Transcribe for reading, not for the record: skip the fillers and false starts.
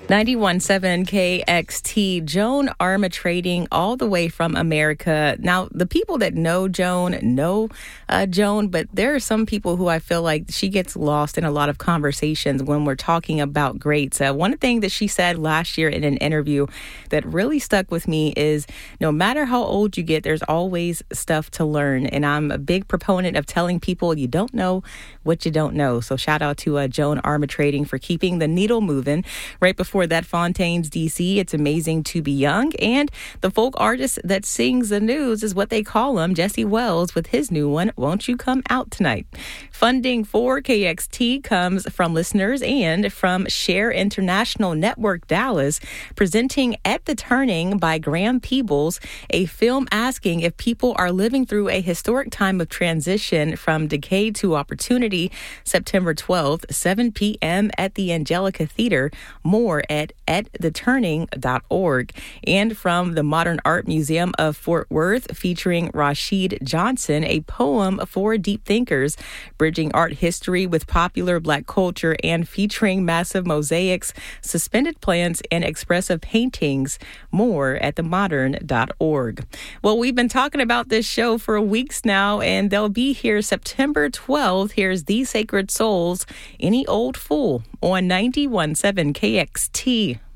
91.7 KXT, Joan Armatrading all the way from America. Now, the people that know Joan know Joan, but there are some people who I feel like she gets lost in a lot of conversations when we're talking about greats. One thing that she said last year in an interview that really stuck with me is no matter how old you get, there's always stuff to learn. And I'm a big proponent of telling people you don't know what you don't know. So shout out to Joan Armatrading for keeping the needle moving. Right before that, Fontaines DC, It's Amazing to Be Young. And the folk artist that sings the news is what they call him, Jesse Wells, with his new one, Won't You Come Out Tonight. Funding for KXT comes from listeners and from Share International Network Dallas, presenting At the Turning by Graham Peebles, a film asking if people are living through a historic time of transition from decay to opportunity. September 12th, 7 p.m. at the Angelica Theater. More at theturning.org. And from the Modern Art Museum of Fort Worth, featuring Rashid Johnson, a poem for deep thinkers, bridging art history with popular Black culture and featuring massive mosaics, suspended plants, and expressive paintings. More at themodern.org. Well, we've been talking about this show for weeks now, and they'll be here September 12th. Here's The Sacred Souls, Any Old Fool on 91.7 KXT.